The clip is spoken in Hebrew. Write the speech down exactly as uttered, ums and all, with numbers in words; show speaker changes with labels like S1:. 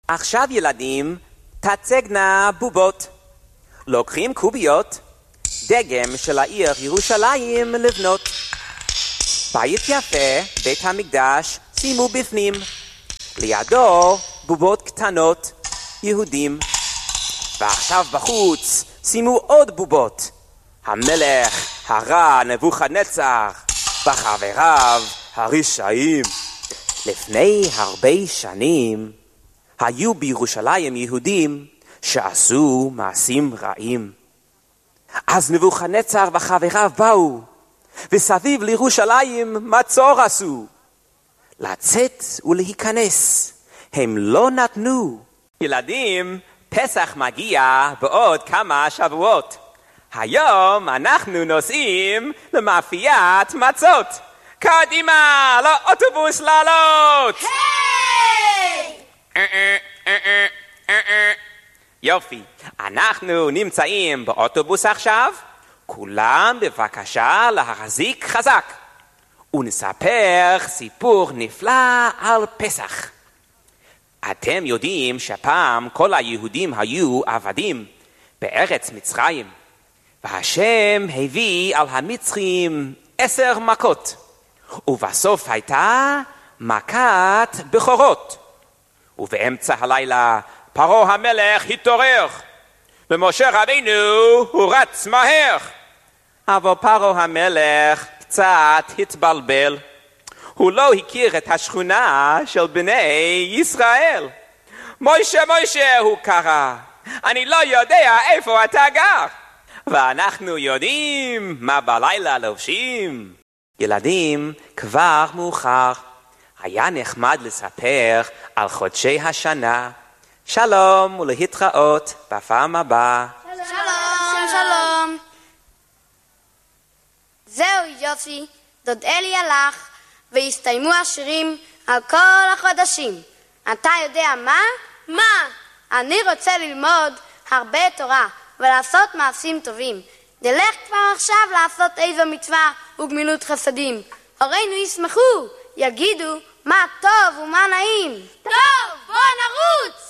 S1: עכשיו ילדים, תצגנה בובות. לוקחים קוביות, דגם של העיר ירושלים לבנות. בית יפה, בית המקדש, שימו בפנים. לידו בובות קטנות, יהודים. ועכשיו בחוץ, שימו עוד בובות. המלך הרע נבוכדנצר, וחבריו הרשעים. לפני הרבה שנים, היו בירושלים יהודים שעשו מעשים רעים. אז נבוכדנצר וחבריו באו, וסביב לירושלים מצור עשו. לצאת ולהיכנס, הם לא נתנו. ילדים, פסח מגיע בעוד כמה שבועות. היום אנחנו נוסעים למאפיית מצות. קדימה, לאוטובוס לעלות! היי! יופי, אנחנו נמצאים באוטובוס עכשיו. כולם בבקשה להחזיק חזק. ונספר סיפור נפלא על פסח. אתם יודעים שפעם כל היהודים היו עבדים בארץ מצרים. והשם הביא על המצרים עשר מכות. ובסוף הייתה מכת בכורות. ובאמצע הלילה פרעה המלך התעורר. ומשה רבינו הוא רץ מהר. אבל פרעה המלך קצת התבלבל. הוא לא הכיר את השכונה של בני ישראל. מוישה מוישה הוא קרא. אני לא יודע איפה אתה גר. ואנחנו יודעים מה בלילה לובשים. ילדים, כבר מאוחר. היה נחמד לספר על חודשי השנה. שלום ולהתראות בפעם הבאה.
S2: שלום. שלום. שלום. זהו יופי, דוד אלי הלך והסתיימו השירים על כל החודשים. אתה יודע מה? מה? אני רוצה ללמוד הרבה תורה ולעשות מעשים טובים. נלך כבר עכשיו לעשות איזו מצווה וגמילות חסדים. הורינו ישמחו, יגידו מה טוב ומה נעים.
S3: טוב, בוא נרוץ!